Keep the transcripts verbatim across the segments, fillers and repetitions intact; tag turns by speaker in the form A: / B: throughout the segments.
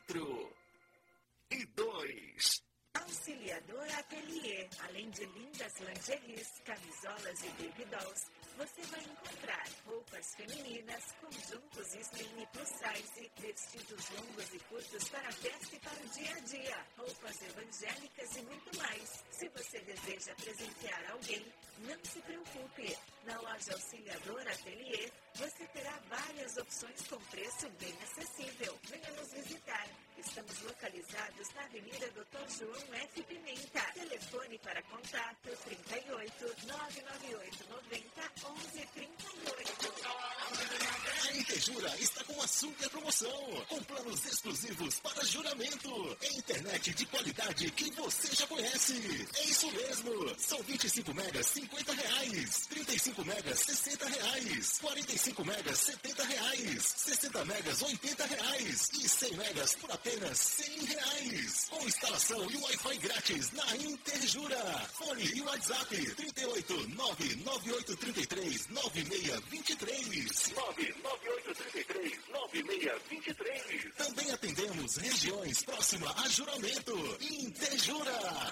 A: quatro e dois.
B: Auxiliador Atelier. Além de lindas lingeries, camisolas e baby dolls, você vai encontrar roupas femininas, conjuntos slim e plus size, vestidos longos e curtos para a festa e para o dia a dia, roupas evangélicas e muito mais. Se você deseja presentear alguém, não se preocupe. Na loja Auxiliador Atelier, você terá várias opções com preço bem acessível. Venha nos visitar. Estamos localizados na Avenida doutor João F. Pimenta. Telefone para contato trinta e oito, nove nove oito, noventa, onze, trinta e oito.
C: A Interjura está com uma super promoção, com planos exclusivos para juramento. É internet de qualidade que você já conhece. É isso mesmo. São vinte e cinco megas, cinquenta reais. trinta e cinco megas, sessenta reais. quarenta e cinco megas, setenta reais. sessenta megas, oitenta reais. E cem megas por apenas cem reais. Com instalação e Wi-Fi grátis na Interjura. Fone e WhatsApp trinta e oito, nove nove oito três três, nove seis dois três. nove nove oito três três, nove seis dois três. Também atendemos regiões próximas a Juramento. Interjura.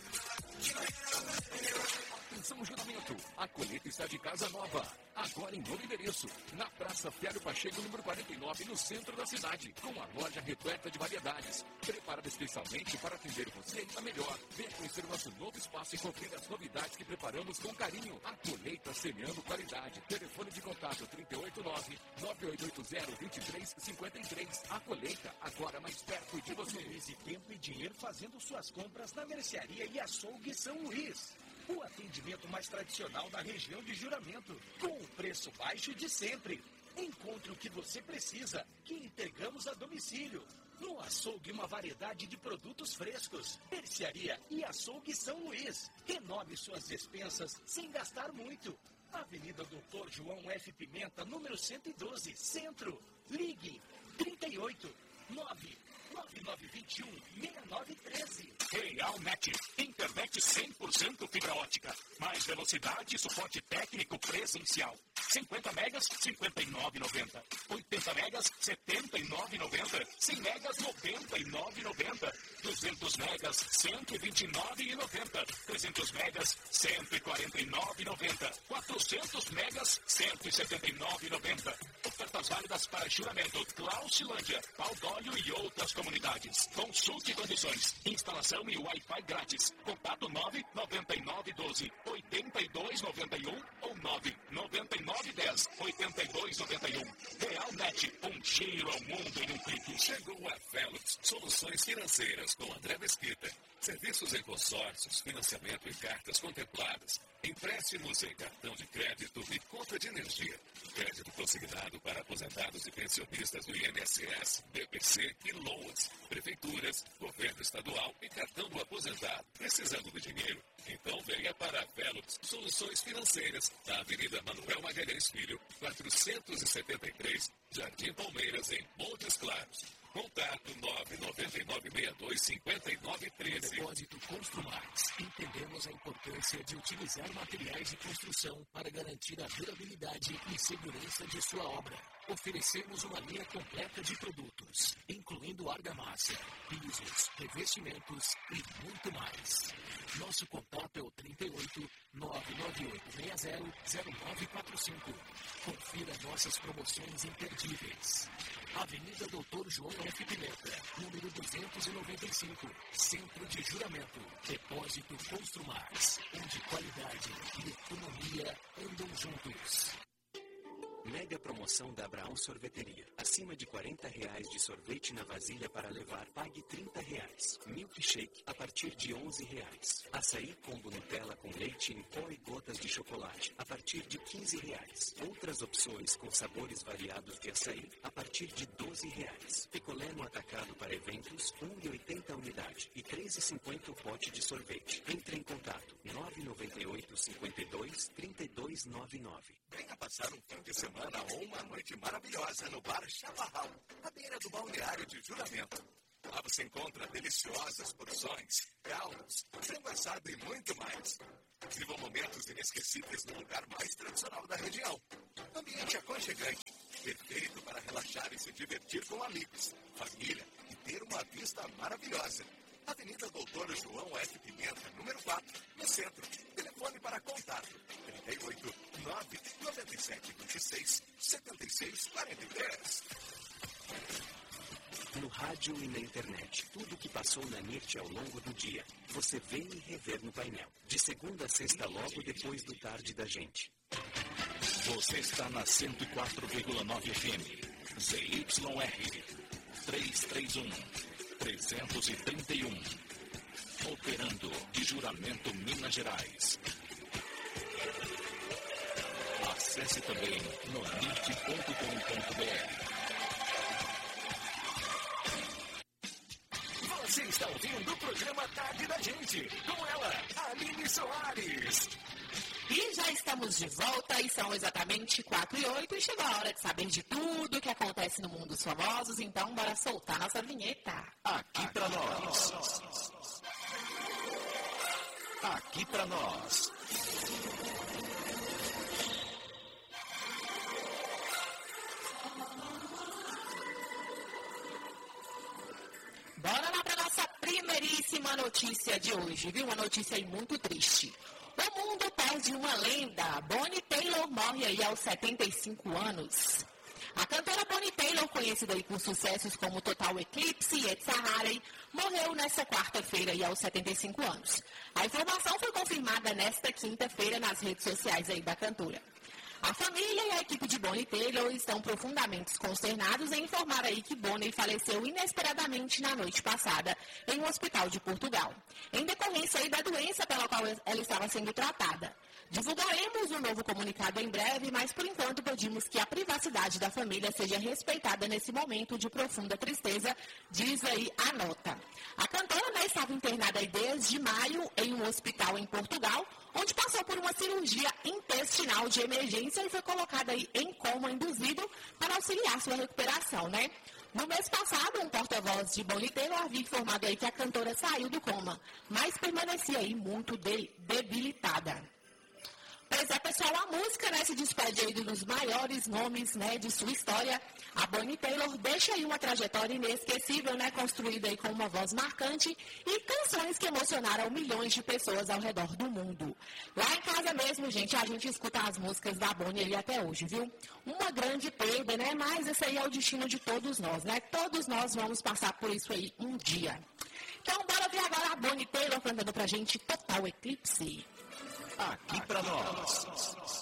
A: Atenção, juramento. A colheita está de casa nova. Agora em novo endereço. Na Praça Fialho Pacheco, número quarenta e nove, no centro da cidade. Com a loja repleta de variedades. Preparada especialmente para atender você ainda melhor. Venha conhecer o nosso novo espaço e conferir as novidades que preparamos com carinho. A colheita semeando qualidade. Telefone de contato trinta e oito, nove nove oito oito zero, dois três cinco três. A colheita, agora mais perto de você.
D: Economize tempo e dinheiro fazendo suas compras na Mercearia e Açougue São Luís. O atendimento mais tradicional da região de Juramento, com o preço baixo de sempre. Encontre o que você precisa, que entregamos a domicílio. No açougue, uma variedade de produtos frescos. Mercearia e Açougue São Luís. Renove suas despensas sem gastar muito. Avenida doutor João F. Pimenta, número cento e doze, Centro. Ligue trinta e oito, nove nove nove dois um, seis nove um três.
E: Realnet, internet cem por cento fibra ótica, mais velocidade e suporte técnico presencial. cinquenta megas, cinquenta e nove reais e noventa centavos. oitenta megas, setenta e nove reais e noventa centavos. cem megas, noventa e nove reais e noventa centavos. duzentos megas, cento e vinte e nove reais e noventa centavos. trezentos megas, cento e quarenta e nove reais e noventa centavos. quatrocentos megas, cento e setenta e nove reais e noventa centavos. Ofertas válidas para Juramento, Clausilândia, Pau d'Óleo e outras comunidades. Consulte condições. Instalação e Wi-Fi grátis. Contato nove nove nove um dois, oito dois nove um ou nove nove nove um zero, oito dois nove um. Realnet, um giro ao mundo em um clique.
F: Chegou a Velux, soluções financeiras com André Mesquita. Serviços em consórcios, financiamento em cartas contempladas, empréstimos em cartão de crédito e conta de energia. Crédito consignado para aposentados e pensionistas do I N S S, B P C e LOAS, prefeituras, governo estadual e cartão do aposentado. Precisando de dinheiro? Então venha para a Velux Soluções Financeiras, na Avenida Manuel Magalhães Filho, quatrocentos e setenta e três, Jardim Palmeiras, em Montes Claros. Contato nove nove nove seis dois cinco nove um três.
A: Depósito Construmax. Entendemos a importância de utilizar materiais de construção para garantir a durabilidade e segurança de sua obra. Oferecemos uma linha completa de produtos, incluindo argamassa, pisos, revestimentos e muito mais. Nosso contato é o trinta e oito, nove nove oito seis zero, zero nove quatro cinco. Confira nossas promoções imperdíveis. Avenida doutor João F. Pimenta, número duzentos e noventa e cinco, Centro de Juramento. Depósito Construmax, onde qualidade e economia andam juntos.
G: Mega promoção da Abraão Sorveteria. Acima de quarenta reais de sorvete na vasilha para levar, pague trinta reais. Milkshake a partir de onze reais. Açaí combo Nutella com leite em pó e gotas de chocolate a partir de quinze reais. Outras opções com sabores variados de açaí a partir de doze reais. Picolé no atacado para eventos, um real e oitenta unidade e três reais e cinquenta o pote de sorvete. Entre em contato nove nove oito, cinco dois, três dois nove nove.
C: Venha passar um fim de semana ou uma noite maravilhosa no Bar Chaparral, à beira do balneário de Juramento. Lá você encontra deliciosas porções, caldos, frango assado e muito mais. Vivam momentos inesquecíveis no lugar mais tradicional da região. Ambiente aconchegante, perfeito para relaxar e se divertir com amigos, família e
H: ter uma vista maravilhosa. Avenida Doutor João F. Pimenta, número quatro, no centro. Telefone para contato trinta e oito, nove, noventa e sete, vinte e seis, setenta e seis, quarenta e três.
G: No rádio e na internet, tudo o que passou na N I R T ao longo do dia, você vê e revê no painel. De segunda a sexta, logo depois do Tarde da Gente.
E: Você está na cento e quatro vírgula nove F M. Z Y R trezentos e trinta e um. trezentos e trinta e um. Operando de Juramento, Minas Gerais. Acesse também no N I R T ponto com ponto b r. Você está ouvindo o programa Tarde da Gente, com ela, Aline Soares.
I: E já estamos de volta e são exatamente quatro e oito e chegou a hora de saber de tudo que acontece no mundo dos famosos, então bora soltar nossa vinheta.
E: Aqui pra nós. Aqui pra nós.
I: Bora lá para nossa primeiríssima notícia de hoje, viu? Uma notícia aí muito triste. O mundo perde uma lenda. Bonnie Taylor morre aí aos setenta e cinco anos. A cantora Bonnie Taylor, conhecida aí por sucessos como Total Eclipse e It's Sahara, morreu nesta quarta-feira aí aos setenta e cinco anos. A informação foi confirmada nesta quinta-feira nas redes sociais aí da cantora. A família e a equipe de Bonnie Taylor estão profundamente consternados em informar aí que Bonnie faleceu inesperadamente na noite passada em um hospital de Portugal, em decorrência aí da doença pela qual ela estava sendo tratada. Divulgaremos um novo comunicado em breve, mas por enquanto pedimos que a privacidade da família seja respeitada nesse momento de profunda tristeza, diz aí a nota. A cantora, né, estava internada aí desde maio em um hospital em Portugal, onde passou por uma cirurgia intestinal de emergência e foi colocada aí em coma induzido para auxiliar sua recuperação, né? No mês passado, um porta-voz de Bonnie Taylor havia informado aí que a cantora saiu do coma, mas permanecia aí muito de- debilitada. Pois é, pessoal, a música, né, se despede aí dos maiores nomes, né, de sua história. A Bonnie Taylor deixa aí uma trajetória inesquecível, né, construída aí com uma voz marcante e canções que emocionaram milhões de pessoas ao redor do mundo. Lá em casa mesmo, gente, a gente escuta as músicas da Bonnie ali até hoje, viu? Uma grande perda, né, mas esse aí é o destino de todos nós, né? Todos nós vamos passar por isso aí um dia. Então, bora ver agora a Bonnie Taylor cantando pra gente Total Eclipse.
E: Aqui pra nós.